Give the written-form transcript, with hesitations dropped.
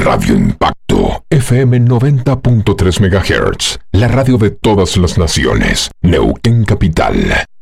Radio Impacto, FM 90.3 MHz, la radio de todas las naciones, Neuquén Capital.